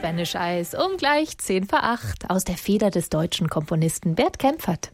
Spanish Eyes um gleich 7:50 aus der Feder des deutschen Komponisten Bert Kaempfert.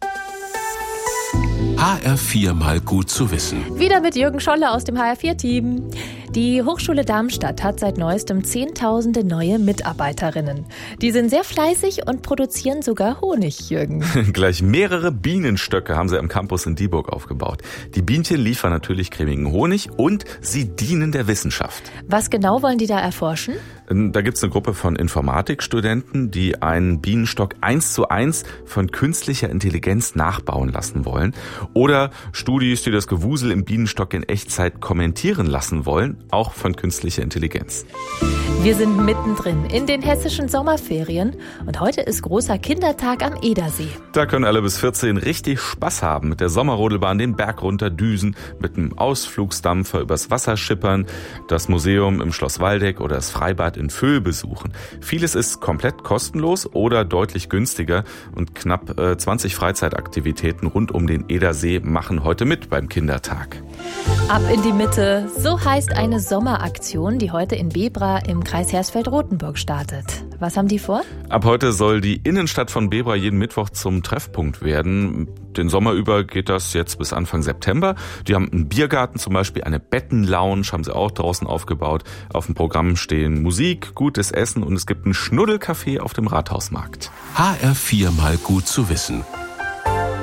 HR4 mal gut zu wissen. Wieder mit Jürgen Scholle aus dem HR4-Team. Die Hochschule Darmstadt hat seit neuestem Zehntausende neue Mitarbeiterinnen. Die sind sehr fleißig und produzieren sogar Honig, Jürgen. Gleich mehrere Bienenstöcke haben sie am Campus in Dieburg aufgebaut. Die Bienchen liefern natürlich cremigen Honig und sie dienen der Wissenschaft. Was genau wollen die da erforschen? Da gibt's eine Gruppe von Informatikstudenten, die einen Bienenstock 1:1 von künstlicher Intelligenz nachbauen lassen wollen. Oder Studis, die das Gewusel im Bienenstock in Echtzeit kommentieren lassen wollen, auch von künstlicher Intelligenz. Wir sind mittendrin in den hessischen Sommerferien und heute ist großer Kindertag am Edersee. Da können alle bis 14 richtig Spaß haben, mit der Sommerrodelbahn den Berg runterdüsen, mit einem Ausflugsdampfer übers Wasser schippern, das Museum im Schloss Waldeck oder das Freibad in Vöhl besuchen. Vieles ist komplett kostenlos oder deutlich günstiger und knapp 20 Freizeitaktivitäten rund um den Edersee machen heute mit beim Kindertag. Ab in die Mitte, so heißt eine Sommeraktion, die heute in Bebra im Kreis Hersfeld-Rotenburg startet. Was haben die vor? Ab heute soll die Innenstadt von Bebra jeden Mittwoch zum Treffpunkt werden. Den Sommer über geht das jetzt bis Anfang September. Die haben einen Biergarten, zum Beispiel eine Bettenlounge, haben sie auch draußen aufgebaut. Auf dem Programm stehen Musik, gutes Essen und es gibt ein Schnuddelcafé auf dem Rathausmarkt. HR4 mal gut zu wissen.